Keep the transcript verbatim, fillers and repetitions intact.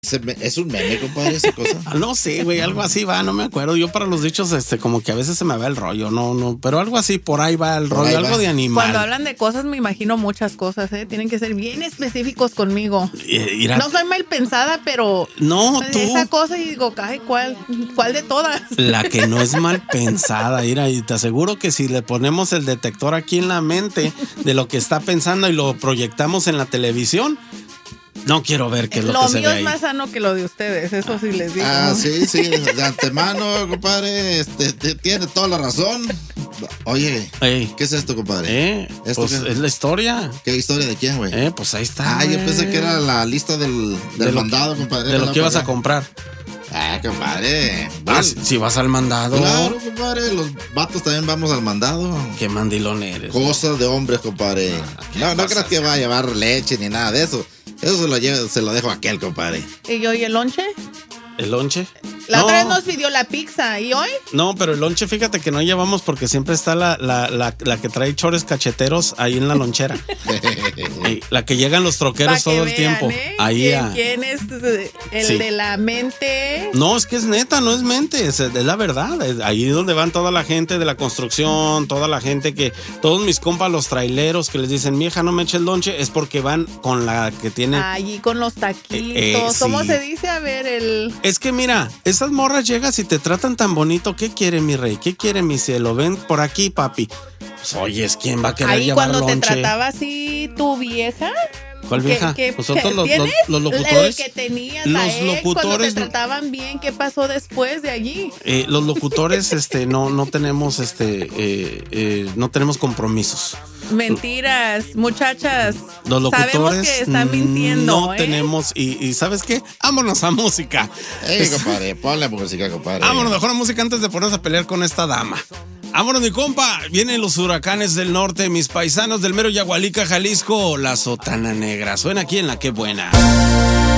es un meme, compadre, esa cosa. No sé, güey, algo así va, no me acuerdo. Yo para los dichos, este, como que a veces se me va el rollo, no, no, pero algo así, por ahí va el Por rollo, ahí algo va. de animal. Cuando hablan de cosas me imagino muchas cosas, ¿eh? Tienen que ser bien específicos conmigo. Eh, mira, No soy mal pensada, pero No, tú. esa cosa y digo, ay, ¿cuál, cuál de todas? La que no es mal pensada, mira, y te aseguro que si le ponemos el detector aquí en la mente de lo que está pensando y lo proyectamos en la televisión, no quiero ver qué es lo, Lo que se mío ve es ahí. más sano que lo de ustedes, eso sí les digo. Ah, sí, sí, de antemano, compadre, este, t- tiene toda la razón. Oye, Ey, ¿qué es esto, compadre? eh, ¿Esto pues qué? es la historia. ¿Qué historia de quién, güey? Eh, pues ahí está. Ah, yo güey. pensé que era la lista del, del De lo mandado, compadre. De lo No, que ibas a para- comprar. Ah, compadre. Ah, Bueno, si, si vas al mandado. claro, compadre, los vatos también vamos al mandado. Qué mandilón eres. Cosas de hombres, compadre. No, no creas que va a llevar leche ni nada de eso. Eso se lo, llevo, se lo dejo a aquel, compadre. ¿Y yo y el lonche? ¿El lonche? La No. otra vez nos pidió la pizza, ¿y hoy? No, pero el lonche, fíjate que no llevamos porque siempre está la, la, la, la que trae chores cacheteros ahí en la lonchera. Ey, la que llegan los troqueros Pa' que todo el vean, tiempo. ¿eh? Ahí ¿Quién, a- quién es eh, el Sí. de la mente? No, es que es neta, no es mente, es, es la verdad. Es ahí donde van toda la gente de la construcción, toda la gente que, todos mis compas, los traileros que les dicen, vieja, no me eches lonche, es porque van con la que tiene. Allí con los taquitos. Eh, eh, ¿Cómo sí. se dice? A ver, el... Es que mira, esas morras llegas y te tratan tan bonito. ¿Qué quiere mi rey? ¿Qué quiere mi cielo? Ven por aquí, papi. Pues oyes, ¿quién va a querer Ahí llevar cuando te lonche? trataba así tu vieja. ¿Cuál vieja? ¿Qué- qué- Nosotros qué los, los, tienes? los locutores. El que tenías, Los la ex, cuando te locutores- trataban bien, ¿qué pasó después de allí? Eh, los locutores, este, no, no tenemos, este, eh, eh, no tenemos compromisos. Mentiras, muchachas. Los locutores Sabemos que están mintiendo, no ¿eh? tenemos, y, y ¿sabes qué? Vámonos a música. Ey, compadre, ponle música, compadre. Vámonos mejor a música antes de ponernos a pelear con esta dama. Vámonos, mi compa. Vienen los huracanes del norte, mis paisanos del mero Yagualica, Jalisco. La sotana negra. Suena aquí en La Qué Buena.